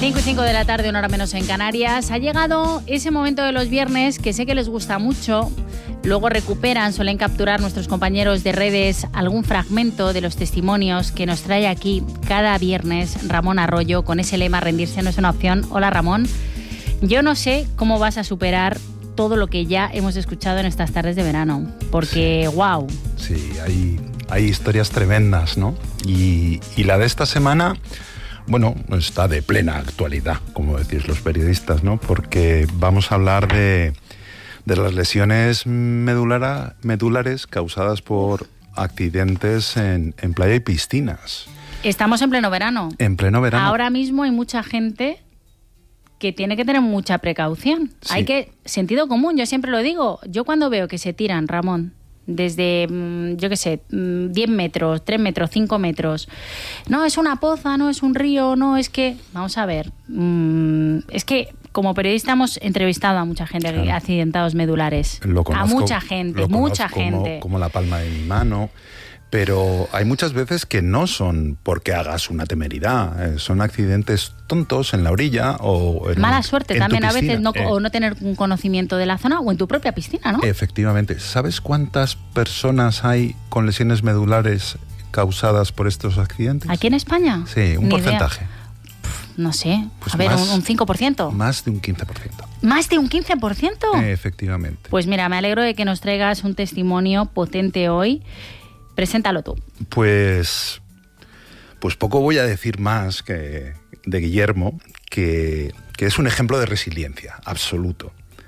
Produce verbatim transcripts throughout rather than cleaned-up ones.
cinco y cinco de la tarde, una hora menos en Canarias. Ha llegado ese momento de los viernes que sé que les gusta mucho. Luego recuperan, suelen capturar nuestros compañeros de redes algún fragmento de los testimonios que nos trae aquí cada viernes Ramón Arroyo con ese lema: rendirse no es una opción. Hola, Ramón. Yo no sé cómo vas a superar todo lo que ya hemos escuchado en estas tardes de verano, porque sí, wow. Sí, hay, hay historias tremendas, ¿no? Y, y la de esta semana, bueno, está de plena actualidad, como decís los periodistas, ¿no? Porque vamos a hablar de, de las lesiones medulara, medulares causadas por accidentes en, en playa y piscinas. Estamos en pleno verano. En pleno verano. Ahora mismo hay mucha gente que tiene que tener mucha precaución. Sí. Hay que, sentido común, yo siempre lo digo. Yo cuando veo que se tiran, Ramón, desde, yo qué sé, diez metros, tres metros, cinco metros. No, es una poza, no es un río, no, es que... Vamos a ver, mmm, es que como periodista hemos entrevistado a mucha gente claro. accidentados medulares. Lo conozco, a mucha gente, mucha gente. Como, como la palma de mi mano. Pero hay muchas veces que no son porque hagas una temeridad, son accidentes tontos en la orilla o en mala suerte en también a veces, no, eh. o no tener un conocimiento de la zona o en tu propia piscina, ¿no? Efectivamente. ¿Sabes cuántas personas hay con lesiones medulares causadas por estos accidentes? ¿Aquí en España? Sí, un Ni porcentaje. Idea. No sé, pues a ver, más, un, un cinco por ciento. Más de un quince por ciento. ¿Más de un quince por ciento? Eh, efectivamente. Pues mira, me alegro de que nos traigas un testimonio potente hoy. Preséntalo tú. Pues, pues poco voy a decir más que de Guillermo, que, que es un ejemplo de resiliencia absoluto.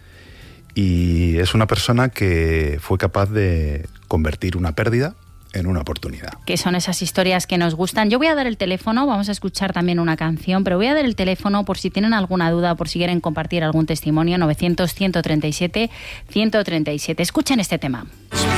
Y es una persona que fue capaz de convertir una pérdida en una oportunidad. Que son esas historias que nos gustan. Yo voy a dar el teléfono, vamos a escuchar también una canción, pero voy a dar el teléfono por si tienen alguna duda, por si quieren compartir algún testimonio, novecientos, ciento treinta y siete, ciento treinta y siete. Escuchen este tema.